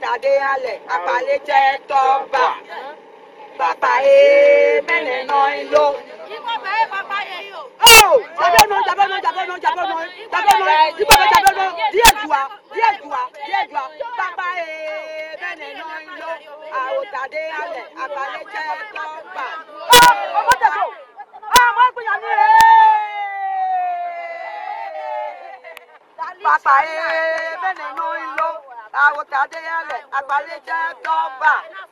Tadeale, Apalete Toba. Papa e menenoilo. Oh, jabono. Diedua. Papa e menenoilo. Ao Tadeale, Apalete Toba. Oh, what the go? Ah, what go ya ni? Papa e menenoilo. Ao Tadeale, Apalete Toba.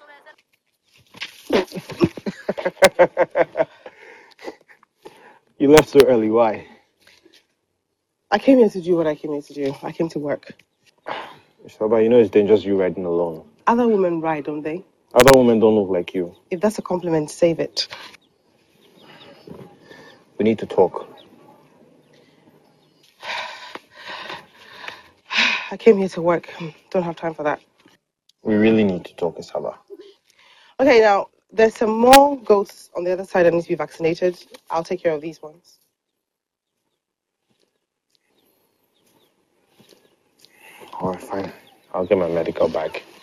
You left so early. Why? I came here to do what I came here to do. I came to work. Shaba, you know it's dangerous you riding alone. Other women ride, don't they? Other women don't look like you. If that's a compliment, save it. We need to talk. I came here to work. Don't have time for that. We really need to talk, Isaba. Okay, now, there's some more goats on the other side that need to be vaccinated. I'll take care of these ones. All right, fine. I'll get my medical bag.